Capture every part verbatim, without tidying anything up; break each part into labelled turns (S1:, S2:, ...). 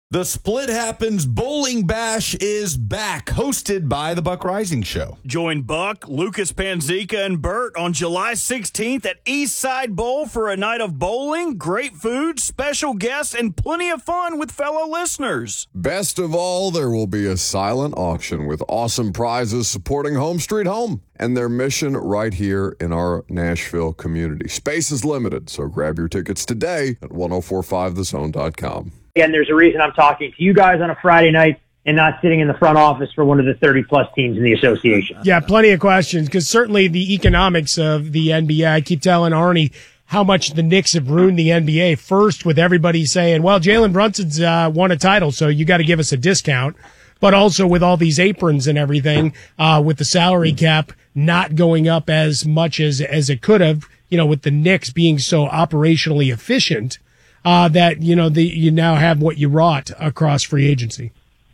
S1: The Split Happens Bowling Bash is back, hosted by the Buck Rising Show.
S2: Join Buck, Lucas Panzica, and Bert on July sixteenth at Eastside Bowl for a night of bowling, great food, special guests, and plenty of fun with fellow listeners.
S3: Best of all, there will be a silent auction with awesome prizes supporting Home Street Home and their mission right here in our Nashville community. Space is limited, so grab your tickets today at ten forty-five the zone dot com.
S4: And there's a reason I'm talking to you guys on a Friday night and not sitting in the front office for one of the thirty-plus teams in the association.
S5: Yeah, plenty of questions, because certainly the economics of the N B A, I keep telling Arnie how much the Knicks have ruined the N B A. First, with everybody saying, well, Jalen Brunson's uh, won a title, so you got to give us a discount. But also with all these aprons and everything, uh, with the salary cap not going up as much as, as it could have, you know, with the Knicks being so operationally efficient. Uh, that, you know, the, you now have what you wrought across free agency.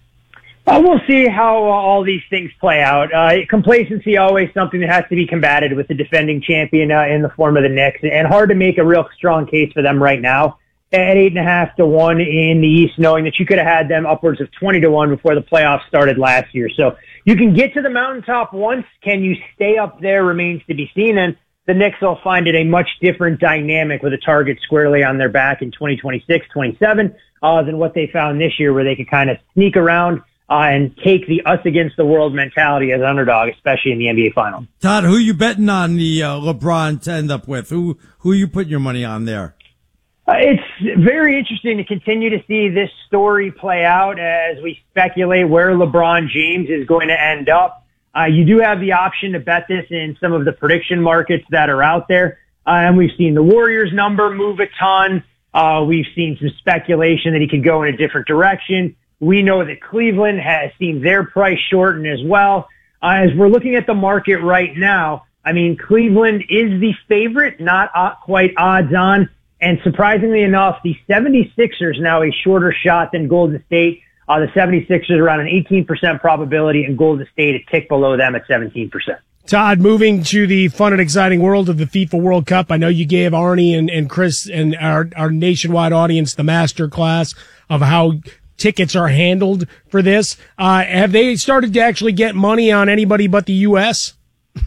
S4: Uh, we'll see how uh, all these things play out. Uh, complacency always something that has to be combated with the defending champion uh, in the form of the Knicks, and hard to make a real strong case for them right now at eight and a half to one in the East, knowing that you could have had them upwards of twenty to one before the playoffs started last year. So you can get to the mountaintop once. Can you stay up there remains to be seen, and the Knicks will find it a much different dynamic with a target squarely on their back in twenty twenty-six, twenty-seven uh, than what they found this year, where they could kind of sneak around uh, and take the us against the world mentality as an underdog, especially in the N B A Finals.
S6: Todd, who you betting on the uh, LeBron to end up with? Who who you putting your money on there?
S4: Uh, it's very interesting to continue to see this story play out as we speculate where LeBron James is going to end up. Uh, you do have the option to bet this in some of the prediction markets that are out there. Uh, and we've seen the Warriors number move a ton. Uh, we've seen some speculation that he could go in a different direction. We know that Cleveland has seen their price shorten as well. Uh, as we're looking at the market right now, I mean, Cleveland is the favorite, not uh, quite odds on. And surprisingly enough, the seventy-sixers now a shorter shot than Golden State. Uh, the seventy-sixers around an eighteen percent probability, and Golden State a tick below them at seventeen percent.
S5: Todd, moving to the fun and exciting world of the FIFA World Cup, I know you gave Arnie and, and Chris and our, our nationwide audience the master class of how tickets are handled for this. Uh, have they started to actually get money on anybody but the U S?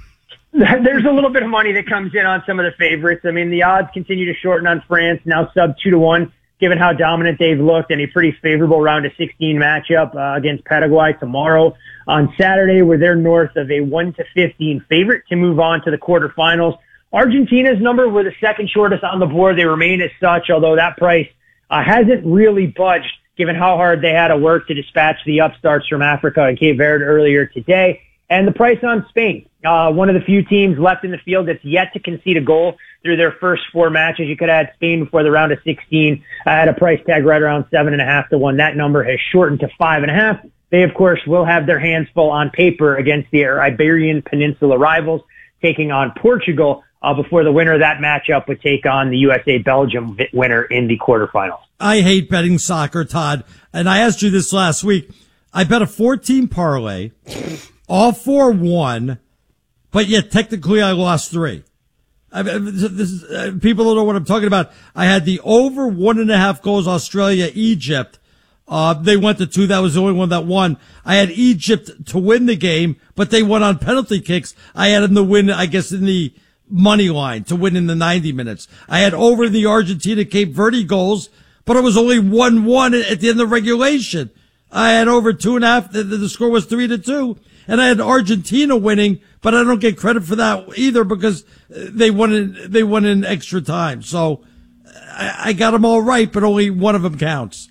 S4: There's a little bit of money that comes in on some of the favorites. I mean, the odds continue to shorten on France, now sub two to one. Given how dominant they've looked, and a pretty favorable round of sixteen matchup uh, against Paraguay tomorrow. On Saturday, where they're north of a one to fifteen favorite to move on to the quarterfinals. Argentina's number were the second shortest on the board. They remain as such, although that price uh, hasn't really budged, given how hard they had to work to dispatch the upstarts from Africa and Cape Verde earlier today. And the price on Spain, uh, one of the few teams left in the field that's yet to concede a goal through their first four matches. You could have had Spain before the round of sixteen uh, at a price tag right around seven and a half to one. That number has shortened to five and a half. They, of course, will have their hands full on paper against their Iberian Peninsula rivals, taking on Portugal uh, before the winner of that matchup would take on the U S A-Belgium winner in the quarterfinals.
S6: I hate betting soccer, Todd, and I asked you this last week. I bet a four-team parlay. All four won, but yet technically I lost three. I mean, this is, uh, people don't know what I'm talking about. I had the over one and a half goals Australia, Egypt. Uh, they went to two. That was the only one that won. I had Egypt to win the game, but they won on penalty kicks. I had them to win, I guess, in the money line to win in the ninety minutes. I had over the Argentina Cape Verde goals, but it was only one one at the end of regulation. I had over two and a half. The, the score was three to two. And I had Argentina winning, but I don't get credit for that either because they won in, they won in extra time. So I, I got them all right, but only one of them counts.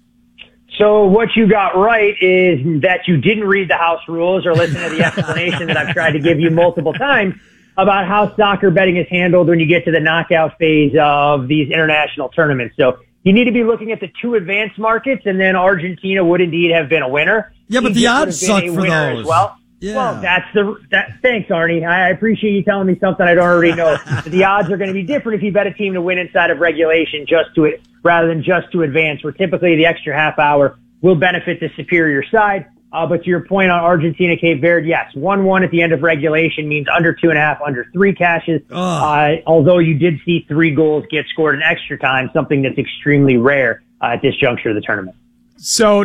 S4: So what you got right is that you didn't read the house rules or listen to the explanation that I've tried to give you multiple times about how soccer betting is handled when you get to the knockout phase of these international tournaments. So you need to be looking at the two advanced markets, and then Argentina would indeed have been a winner.
S6: Yeah, but
S4: Egypt
S6: the odds suck for those.
S4: As well.
S6: Yeah.
S4: Well, that's the, that, thanks, Arnie. I appreciate you telling me something I don't already know. The odds are going to be different if you bet a team to win inside of regulation just to it, rather than just to advance, where typically the extra half hour will benefit the superior side. Uh, but to your point on Argentina, Cape Verde, yes, one one at the end of regulation means under two and a half, under three cashes. Uh, although you did see three goals get scored in extra time, something that's extremely rare uh, at this juncture of the tournament.
S5: So